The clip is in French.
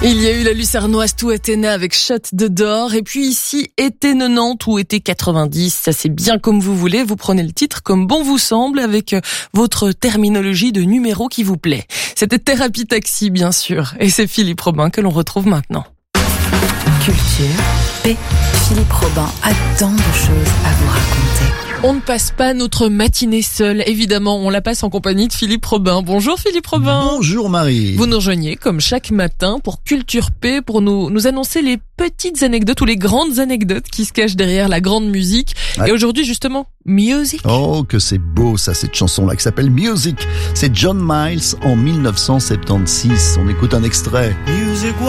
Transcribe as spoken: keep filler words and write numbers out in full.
Il y a eu la Lucernoise tout Athéna avec Shot de Door, et puis ici été quatre-vingt-dix ou été quatre-vingt-dix, ça c'est bien comme vous voulez, vous prenez le titre comme bon vous semble avec votre terminologie de numéro qui vous plaît. C'était Thérapie Taxi bien sûr, et c'est Philippe Robin que l'on retrouve maintenant. Culture P. Philippe Robin a tant de choses à vous raconter. On ne passe pas notre matinée seul, évidemment, on la passe en compagnie de Philippe Robin. Bonjour Philippe Robin. Bonjour Marie. Vous nous rejoignez comme chaque matin pour Culture P, pour nous, nous annoncer les petites anecdotes ou les grandes anecdotes qui se cachent derrière la grande musique. Ouais. Et aujourd'hui justement, Music. Oh que c'est beau ça, cette chanson-là qui s'appelle Music. C'est John Miles en mille neuf cent soixante-seize. On écoute un extrait. Music.